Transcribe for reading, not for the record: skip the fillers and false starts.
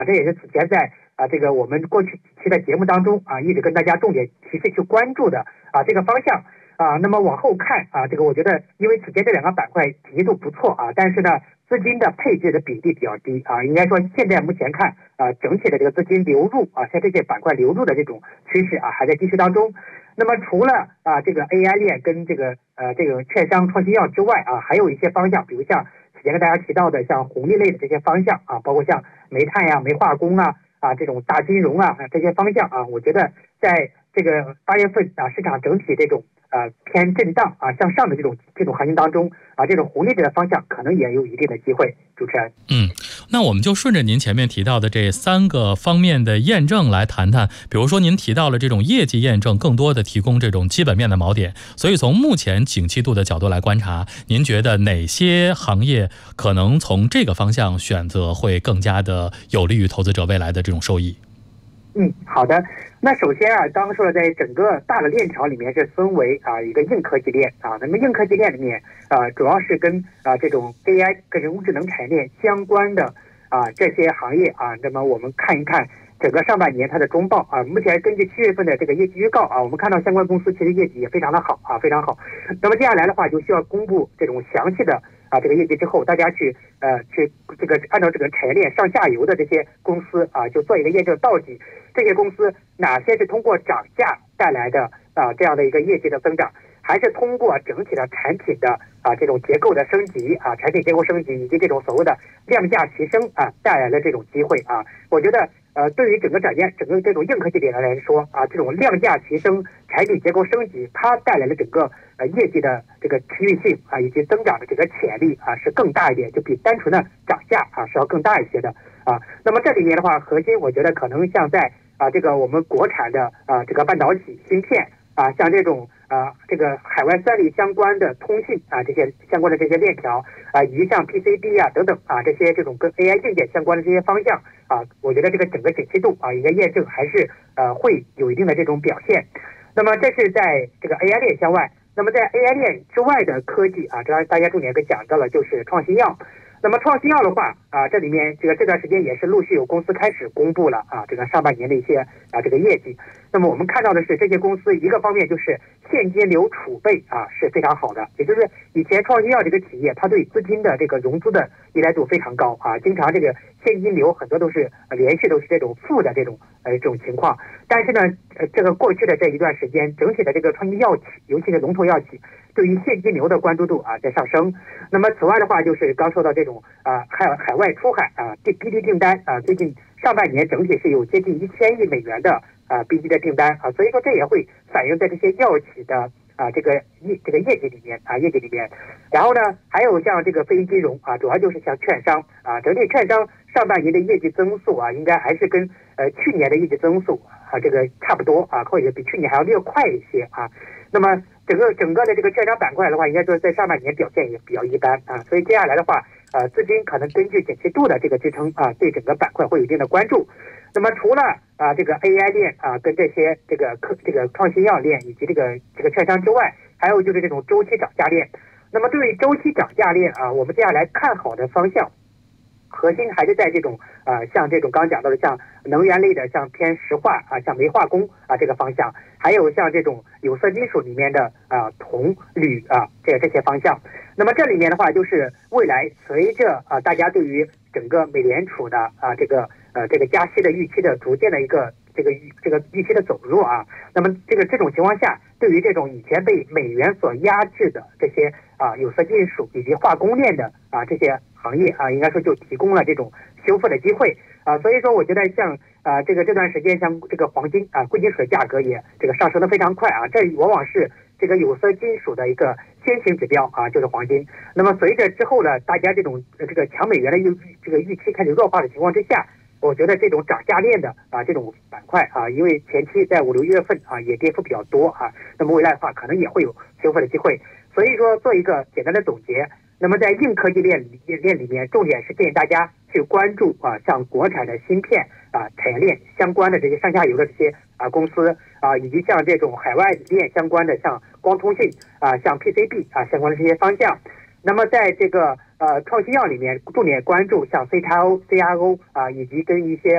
这也是此前在这个我们过去几期的节目当中一直跟大家重点提示去关注的这个方向那么往后看这个我觉得因为此前这两个板块积极度不错但是呢资金的配置的比例比较低应该说现在目前看整体的这个资金流入像这些板块流入的这种趋势还在继续当中。那么除了这个 AI 链跟这个券商创新药之外还有一些方向，比如像此前跟大家提到的像红利类的这些方向包括像煤炭呀、煤化工这种大金融这些方向我觉得在这个8月份市场整体这种偏震荡向上的这种行情当中这种红利的方向可能也有一定的机会。主持人， 那我们就顺着您前面提到的这3个方面的验证来谈谈，比如说您提到了这种业绩验证，更多的提供这种基本面的锚点，所以从目前景气度的角度来观察，您觉得哪些行业可能从这个方向选择会更加的有利于投资者未来的这种收益？ 好的。那首先刚刚说了，在整个大的链条里面是分为一个硬科技链那么硬科技链里面主要是跟这种 AI 跟人工智能产业链相关的这些行业那么我们看一看整个上半年它的中报目前根据7月份的这个业绩预告我们看到相关公司其实业绩也非常的好非常好。那么接下来的话就需要公布这种详细的这个业绩之后，大家去这个按照这个产业链上下游的这些公司就做一个验证，到底这些公司哪些是通过涨价带来的这样的一个业绩的增长，还是通过整体的产品的这种结构的升级产品结构升级以及这种所谓的量价提升带来的这种机会我觉得对于整个这种硬科技点来说这种量价提升、产品结构升级，它带来了整个业绩的这个持续性以及增长的这个潜力是更大一点，就比单纯的涨价是要更大一些的那么这里面的话，核心我觉得可能像在这个我们国产的这个半导体芯片像这种这个海外算力相关的通信这些相关的这些链条以及像 PCB 等等这些这种跟 AI 硬件相关的这些方向我觉得这个整个景气度应该验证还是会有一定的这种表现。那么这是在这个 AI 链相外，那么在 AI 链之外的科技这大家重点给讲到了就是创新药。那么创新药的话这里面这段时间也是陆续有公司开始公布了这个上半年的一些这个业绩。那么我们看到的是这些公司一个方面就是现金流储备是非常好的，也就是以前创新药这个企业它对资金的这个融资的依赖度非常高经常这个现金流很多都是连续都是这种负的这种情况。但是呢这个过去的这一段时间，整体的这个创新药企，尤其是龙头药企对于现金流的关注度在上升。那么此外的话就是刚说到这种海外出海BD 订单最近上半年整体是有接近1000亿美元的BD 的订单所以说这也会反映在这些药企的这个业绩里面然后呢还有像这个非金融主要就是像券商整体券商上半年的业绩增速应该还是跟去年的业绩增速这个差不多或者比去年还要略快一些那么整个的这个券商板块的话，应该说在上半年表现也比较一般所以接下来的话资金可能根据景气度的这个支撑对整个板块会有一定的关注。那么除了这个 AI 链跟这些这个创新药链以及这个券商之外，还有就是这种周期涨价链。那么对于周期涨价链我们接下来看好的方向核心还是在这种像这种刚讲到的像能源类的，像偏石化像煤化工这个方向，还有像这种有色金属里面的铜铝这些方向。那么这里面的话就是未来随着大家对于整个美联储的这个加息的预期的逐渐的一个这个预期的走弱那么这种情况下，对于这种以前被美元所压制的这些有色金属以及化工链的这些行业应该说就提供了这种修复的机会所以说我觉得像这段时间像这个黄金贵金属的价格也这个上升的非常快这往往是这个有色金属的一个先行指标就是黄金。那么随着之后呢，大家这个抢美元的预期开始弱化的情况之下，我觉得这种涨价链的这种板块因为前期在5、6月份也跌幅比较多那么未来的话可能也会有修复的机会。所以说做一个简单的总结，那么在硬科技链里面，重点是建议大家去关注像国产的芯片产业链相关的这些上下游的这些公司以及像这种海外链相关的像光通信像 PCB 相关的这些方向。那么在这个创新药里面，重点关注像 CRO 以及跟一些